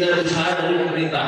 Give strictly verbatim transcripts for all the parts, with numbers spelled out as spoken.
tidak usaha dari pemerintah.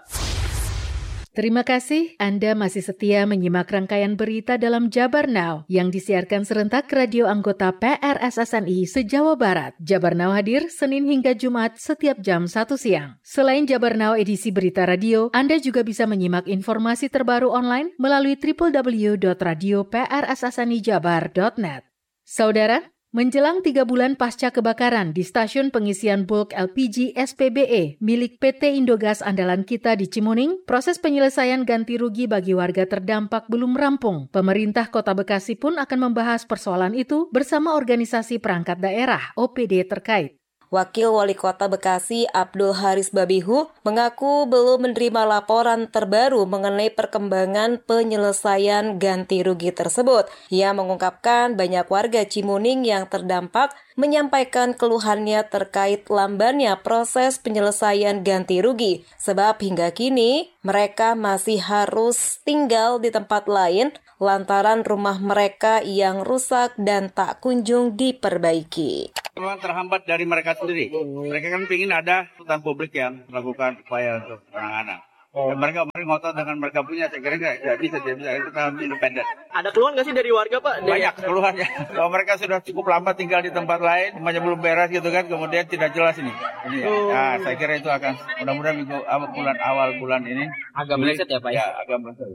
Terima kasih Anda masih setia menyimak rangkaian berita dalam Jabar Now yang disiarkan serentak radio anggota P R S S N I se-Jawa Barat. Jabar Now hadir Senin hingga Jumat setiap jam satu siang. Selain Jabar Now edisi berita radio, Anda juga bisa menyimak informasi terbaru online melalui w w w dot radio p r s s n i jabar dot net. Saudara, menjelang tiga bulan pasca kebakaran di stasiun pengisian bulk L P G S P B E milik P T Indogas andalan kita di Cimuning, proses penyelesaian ganti rugi bagi warga terdampak belum rampung. Pemerintah Kota Bekasi pun akan membahas persoalan itu bersama organisasi perangkat daerah O P D terkait. Wakil Wali Kota Bekasi Abdul Haris Babihu mengaku belum menerima laporan terbaru mengenai perkembangan penyelesaian ganti rugi tersebut. Ia mengungkapkan banyak warga Cimuning yang terdampak menyampaikan keluhannya terkait lambannya proses penyelesaian ganti rugi. Sebab hingga kini mereka masih harus tinggal di tempat lain lantaran rumah mereka yang rusak dan tak kunjung diperbaiki. Memang terhambat dari mereka sendiri. Mereka kan ingin ada hutan publik yang melakukan upaya untuk penanganan. Oh. Dan mereka mereka ngotot dengan mereka punya, saya kira nggak bisa, tidak bisa, kita independen. Ada keluhan nggak sih dari warga, Pak? Banyak keluhannya. Kalau mereka sudah cukup lama tinggal di tempat lain, rumahnya belum beres gitu kan, kemudian tidak jelas ini. ini oh. Nah, saya kira itu akan mudah-mudahan minggu awal bulan awal bulan ini. Agak meleset ya, Pak? Ya, agak meleset.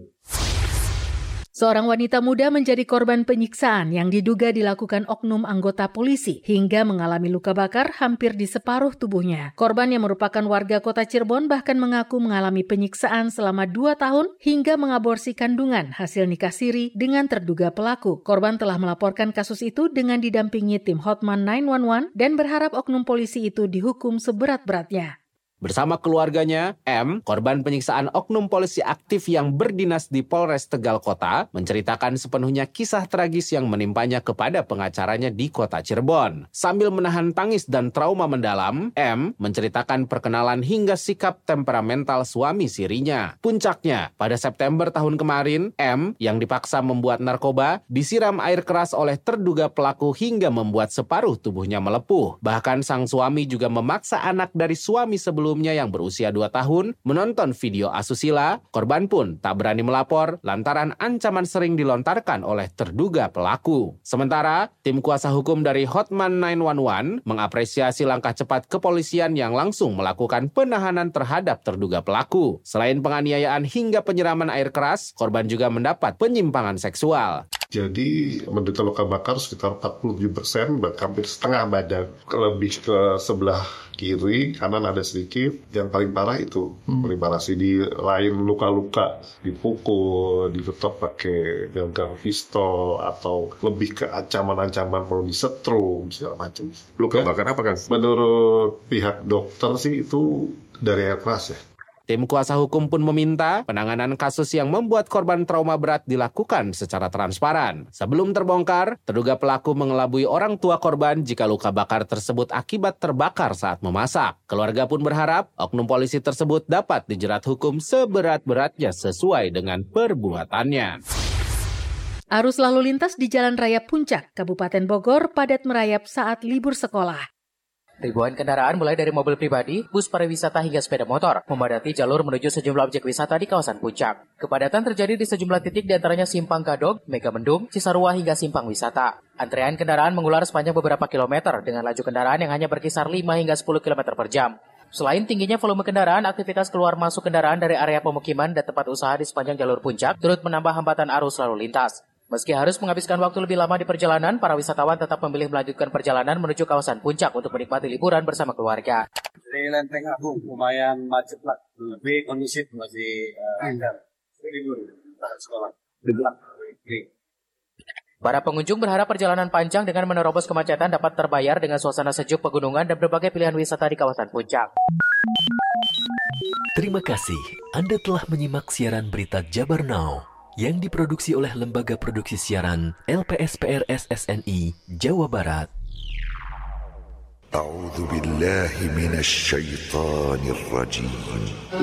Seorang wanita muda menjadi korban penyiksaan yang diduga dilakukan oknum anggota polisi hingga mengalami luka bakar hampir di separuh tubuhnya. Korban yang merupakan warga kota Cirebon bahkan mengaku mengalami penyiksaan selama dua tahun hingga mengaborsi kandungan hasil nikah siri dengan terduga pelaku. Korban telah melaporkan kasus itu dengan didampingi tim Hotman sembilan satu satu dan berharap oknum polisi itu dihukum seberat-beratnya. Bersama keluarganya, M, korban penyiksaan oknum polisi aktif yang berdinas di Polres Tegal Kota, menceritakan sepenuhnya kisah tragis yang menimpanya kepada pengacaranya di kota Cirebon. Sambil menahan tangis dan trauma mendalam, M menceritakan perkenalan hingga sikap temperamental suami sirinya. Puncaknya, pada September tahun kemarin, M yang dipaksa membuat narkoba, disiram air keras oleh terduga pelaku hingga membuat separuh tubuhnya melepuh. Bahkan sang suami juga memaksa anak dari suami sebelumnya yang berusia dua tahun menonton video asusila. Korban pun tak berani melapor lantaran ancaman sering dilontarkan oleh terduga pelaku. Sementara, tim kuasa hukum dari Hotman sembilan satu satu mengapresiasi langkah cepat kepolisian yang langsung melakukan penahanan terhadap terduga pelaku. Selain penganiayaan hingga penyiraman air keras, korban juga mendapat penyimpangan seksual. Jadi menderita luka bakar sekitar empat puluh tujuh persen, hampir setengah badan, lebih ke sebelah kiri, kanan ada sedikit. Yang paling parah itu, hmm. paling parah sih di lain luka-luka, dipukul, ditutup pakai gagang pistol, atau lebih ke ancaman-ancaman perlu disetrum, segala macam. Luka bakar apa kan? Menurut pihak dokter sih itu dari air keras ya. Tim kuasa hukum pun meminta penanganan kasus yang membuat korban trauma berat dilakukan secara transparan. Sebelum terbongkar, terduga pelaku mengelabui orang tua korban jika luka bakar tersebut akibat terbakar saat memasak. Keluarga pun berharap oknum polisi tersebut dapat dijerat hukum seberat-beratnya sesuai dengan perbuatannya. Arus lalu lintas di Jalan Raya Puncak, Kabupaten Bogor padat merayap saat libur sekolah. Ribuan kendaraan mulai dari mobil pribadi, bus pariwisata hingga sepeda motor memadati jalur menuju sejumlah objek wisata di kawasan Puncak. Kepadatan terjadi di sejumlah titik di antaranya Simpang Gadog, Megamendung, Cisarua hingga Simpang Wisata. Antrean kendaraan mengular sepanjang beberapa kilometer dengan laju kendaraan yang hanya berkisar lima hingga sepuluh kilometer per jam. Selain tingginya volume kendaraan, aktivitas keluar masuk kendaraan dari area pemukiman dan tempat usaha di sepanjang jalur Puncak turut menambah hambatan arus lalu lintas. Meski harus menghabiskan waktu lebih lama di perjalanan, para wisatawan tetap memilih melanjutkan perjalanan menuju kawasan Puncak untuk menikmati liburan bersama keluarga. Di Lenteng Agung lumayan macet lah, lebih kondusif masih ada libur sekolah. Para pengunjung berharap perjalanan panjang dengan menerobos kemacetan dapat terbayar dengan suasana sejuk pegunungan dan berbagai pilihan wisata di kawasan Puncak. Terima kasih Anda telah menyimak siaran berita Jabar Now yang diproduksi oleh Lembaga Produksi Siaran L P S P R S S N I Jawa Barat. A'udzu billahi minasy syaithanir rajim.